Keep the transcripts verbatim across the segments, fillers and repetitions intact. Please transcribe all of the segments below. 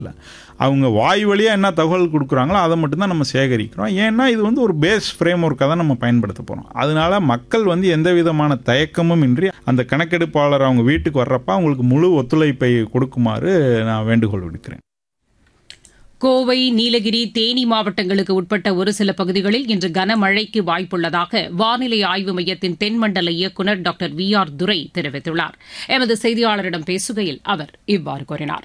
இல்லை, அவங்க வாய் வழியாக என்ன தகவல் கொடுக்குறாங்களோ அதை மட்டும்தான் நம்ம சேகரிக்கிறோம். ஏன்னா இது வந்து ஒரு பேஸ் ஃப்ரேம் ஒர்க்காக தான் நம்ம பயன்படுத்த போகிறோம். அதனால மக்கள் வந்து எந்த விதமான தயக்கமும் இன்றி அந்த கணக்கெடுப்பாளர் அவங்க வீட்டுக்கு வர்றப்ப அவங்களுக்கு முழு ஒத்துழைப்பை கொடுக்குமாறு நான் வேண்டுகோள் விடுக்கிறேன். கோவை, நீலகிரி, தேனி மாவட்டங்களுக்கு உட்பட்ட ஒரு சில பகுதிகளில் இன்று கனமழைக்கு வாய்ப்புள்ளதாக வானிலை ஆய்வு மையத்தின் தென்மண்டல இயக்குநர் டாக்டர் வி ஆர் துரை தெரிவித்துள்ளார். எமது செய்தியாளரிடம் பேசுகையில் அவர் இவ்வாறு கூறினார்.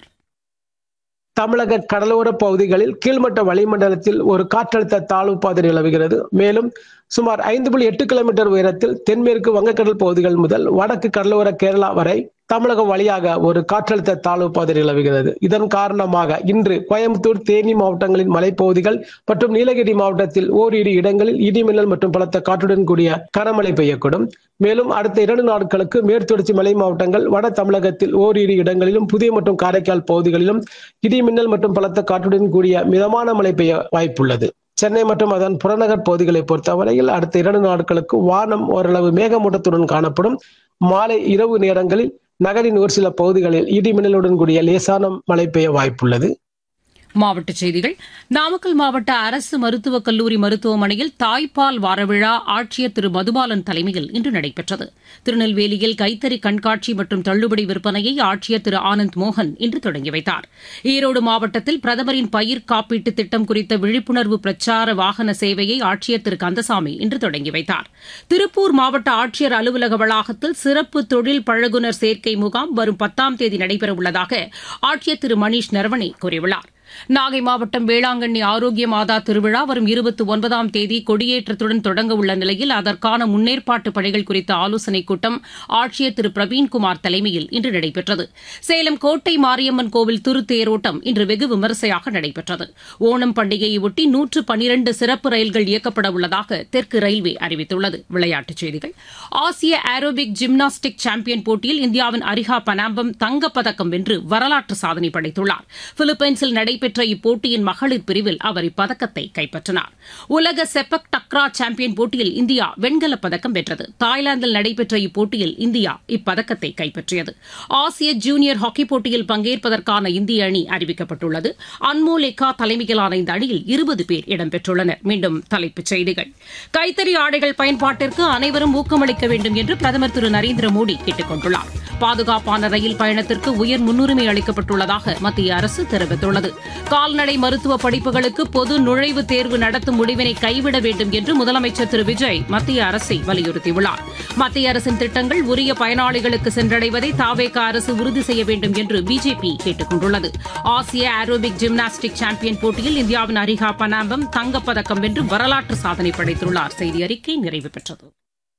தமிழக கடலோர பகுதிகளில் கீழ்மட்ட வளிமண்டலத்தில் ஒரு காற்றழுத்த தாழ்வு பாதை நிலவுகிறது. மேலும் சுமார் ஐந்து புள்ளி எட்டு கிலோமீட்டர் உயரத்தில் தென்மேற்கு வங்கக்கடல் பகுதிகள் முதல் வடக்கு கடலோர கேரளா வரை தமிழகம் வழியாக ஒரு காற்றழுத்த தாழ்வு பாதை நிலவுகிறது. இதன் காரணமாக இன்று கோயம்புத்தூர், தேனி மாவட்டங்களின் மலைப்பகுதிகள் மற்றும் நீலகிரி மாவட்டத்தில் ஓரிரு இடங்களில் இடிமின்னல் மற்றும் பலத்த காற்றுடன் கூடிய கனமழை பெய்யக்கூடும். மேலும் அடுத்த இரண்டு நாட்களுக்கு மேற்குத்தொடர்ச்சி மலை மாவட்டங்கள், வட தமிழகத்தில் ஓரிரு இடங்களிலும், புதிய மற்றும் காரைக்கால் பகுதிகளிலும் இடிமின்னல் மற்றும் பலத்த காற்றுடன் கூடிய மிதமான மழை பெய்ய வாய்ப்புள்ளது. சென்னை மற்றும் அதன் புறநகர் பகுதிகளை பொறுத்தவரையில் அடுத்த இரண்டு நாட்களுக்கு வானம் ஓரளவு மேகமூட்டத்துடன் காணப்படும். மாலை இரவு நேரங்களில் நகரின் ஒரு சில பகுதிகளில் இடி மின்னலுடன் கூடிய லேசான மழை பெய்ய வாய்ப்புள்ளது. மாவட்டச் செய்திகள். நாமக்கல் மாவட்ட அரசு மருத்துவக் கல்லூரி மருத்துவமனையில் தாய்ப்பால் வாரவிழா ஆட்சியர் திரு மதுபாலன் தலைமையில் இன்று நடைபெற்றது. திருநெல்வேலியில் கைத்தறி கண்காட்சி மற்றும் தள்ளுபடி விற்பனையை ஆட்சியர் திரு ஆனந்த் மோகன் இன்று தொடங்கி வைத்தார். ஈரோடு மாவட்டத்தில் பிரதமரின் பயிர் காப்பீட்டு திட்டம் குறித்த விழிப்புணர்வு பிரச்சார வாகன சேவையை ஆட்சியர் திரு கந்தசாமி இன்று தொடங்கி வைத்தார். திருப்பூர் மாவட்ட ஆட்சியர் அலுவலக வளாகத்தில் சிறப்பு தொழில் பழகுனர் சேர்க்கை முகாம் வரும் பத்தாம் தேதி நடைபெறவுள்ளதாக ஆட்சியர் திரு மணீஷ் நரவணே கூறியுள்ளார். நாகை மாவட்டம் வேளாங்கண்ணி ஆரோக்கிய மாதா திருவிழா வரும் இருபத்தி ஒன்பதாம் தேதி கொடியேற்றத்துடன் தொடங்க உள்ள நிலையில் அதற்கான முன்னேற்பாட்டு பணிகள் குறித்த ஆலோசனைக் கூட்டம் ஆட்சியர் திரு பிரவீன்குமார் தலைமையில் இன்று நடைபெற்றது. சேலம் கோட்டை மாரியம்மன் கோவில் திருத்தேரோட்டம் இன்று வெகு விமரிசையாக நடைபெற்றது. ஓணம் பண்டிகையையொட்டி நூற்று பனிரண்டு சிறப்பு ரயில்கள் இயக்கப்பட உள்ளதாக தெற்கு ரயில்வே அறிவித்துள்ளது. விளையாட்டுச் செய்திகள். ஆசிய ஏரோபிக் ஜிம்னாஸ்டிக் சாம்பியன் போட்டியில் இந்தியாவின் அரிஹா பனாம்பம் தங்கப்பதக்கம் வென்று வரலாற்று சாதனை படைத்துள்ளார். பிலிப்பைன்ஸில் நடைபெற்ற இப்போட்டியின் மகளிர் பிரிவில் அவர் இப்பதக்கத்தை கைப்பற்றினார். உலக செப்பக் டக்ரா சாம்பியன் போட்டியில் இந்தியா வெண்கலப் பதக்கம் வென்றது. தாய்லாந்தில் நடைபெற்ற இப்போட்டியில் இந்தியா இப்பதக்கத்தை கைப்பற்றியது. ஆசிய ஜூனியர் ஹாக்கி போட்டியில் பங்கேற்பதற்கான இந்திய அணி அறிவிக்கப்பட்டுள்ளது. அன்மோல் எக்கா தலைமையிலான இந்த அணியில் இருபது பேர் இடம்பெற்றுள்ளனர். மீண்டும் தலைப்புச் செய்திகள். கைத்தறி ஆடைகள் பயன்பாட்டிற்கு அனைவரும் ஊக்கமளிக்க வேண்டும் என்று பிரதமர் திரு நரேந்திர மோடி கேட்டுக் கொண்டுள்ளார். பாதுகாப்பான ரயில் பயணத்திற்கு உயர் முன்னுரிமை அளிக்கப்பட்டுள்ளதாக மத்திய அரசு தெரிவித்துள்ளது. கால்நடை மருத்துவ படிப்புகளுக்கு பொது நுழைவுத் தேர்வு நடத்தும் முடிவினை கைவிட வேண்டும் என்று முதலமைச்சர் திரு விஜய் மத்திய அரசை வலியுறுத்தியுள்ளார். மத்திய அரசின் திட்டங்கள் உரிய பயனாளிகளுக்கு சென்றடைவதை தாவேகா அரசு உறுதி செய்ய வேண்டும் என்று பிஜேபி கேட்டுக் கொண்டுள்ளது. ஆசிய ஏரோபிக் ஜிம்னாஸ்டிக் சாம்பியன் போட்டியில் இந்தியாவின் அரிஹா பனாம்பம் தங்கப்பதக்கம் வென்று வரலாற்று சாதனை படைத்துள்ளார். செய்தி அறிக்கை நிறைவு பெற்றது.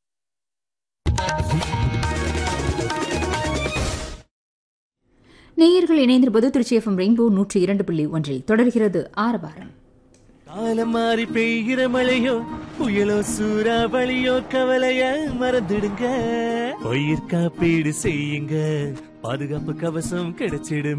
நேயர்கள் இணைந்திருப்பது திருச்சி எஃப்எம் ரெயின்போ நூற்றி இரண்டு புள்ளி ஒன்றில் தொடர்கிறது ஆரவாரம். காலம் மாறி பெய்கிற மழையோ புயலோ சூறாவளியோ கவலைய மறந்துடுங்க. பயிர் காப்பீடு செய்யுங்க, பாதுகாப்பு கவசம் கிடைச்சிடும்.